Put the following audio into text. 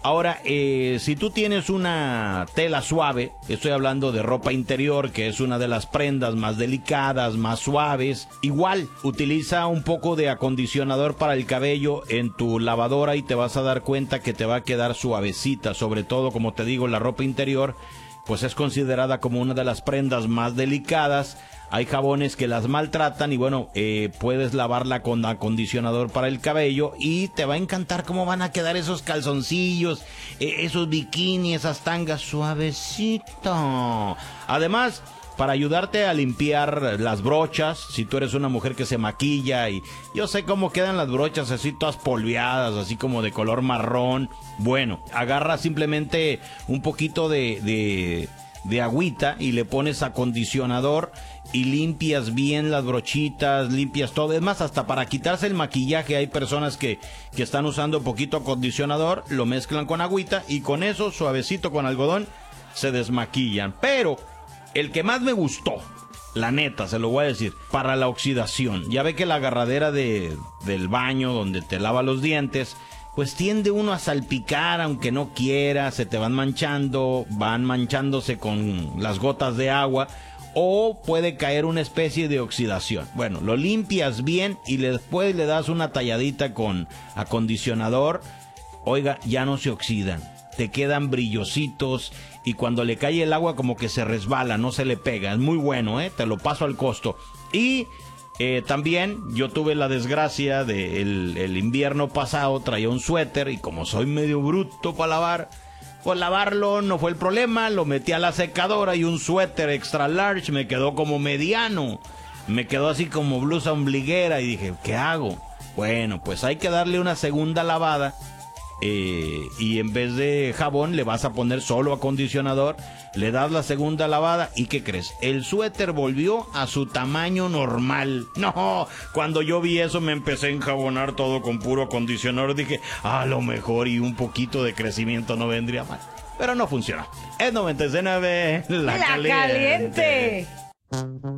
Ahora, si tú tienes una tela suave, estoy hablando de ropa interior, que es una de las prendas más delicadas, más suaves, igual, utiliza un poco de acondicionador para el cabello en tu lavadora y te vas a dar cuenta que te va a quedar suavecita, sobre todo, como te digo, la ropa interior, pues es considerada como una de las prendas más delicadas. Hay jabones que las maltratan y bueno, puedes lavarla con acondicionador para el cabello y te va a encantar cómo van a quedar esos calzoncillos, esos bikinis, esas tangas suavecito. Además, para ayudarte a limpiar las brochas, si tú eres una mujer que se maquilla y yo sé cómo quedan las brochas así todas polveadas, así como de color marrón. Bueno, agarra simplemente un poquito de agüita y le pones acondicionador y limpias bien las brochitas, limpias todo. Es más, hasta para quitarse el maquillaje hay personas que están usando poquito acondicionador, lo mezclan con agüita y con eso, suavecito con algodón, se desmaquillan. Pero el que más me gustó, la neta, se lo voy a decir, para la oxidación. Ya ve que la agarradera del baño donde te lava los dientes, pues tiende uno a salpicar aunque no quiera, se te van manchándose con las gotas de agua o puede caer una especie de oxidación. Bueno, lo limpias bien y después le das una talladita con acondicionador. Oiga, ya no se oxidan, te quedan brillositos y cuando le cae el agua como que se resbala, no se le pega. Es muy bueno, te lo paso al costo. Y también yo tuve la desgracia de el invierno pasado, traía un suéter y como soy medio bruto para lavar, pues lavarlo no fue el problema, lo metí a la secadora y un suéter extra large me quedó como mediano, me quedó así como blusa ombliguera y dije, ¿qué hago? Bueno, pues hay que darle una segunda lavada y en vez de jabón le vas a poner solo acondicionador, le das la segunda lavada y ¿qué crees? El suéter volvió a su tamaño normal. No, cuando yo vi eso me empecé a enjabonar todo con puro acondicionador, dije, a lo mejor y un poquito de crecimiento no vendría mal, pero no funcionó. Es 96.9 La Caliente.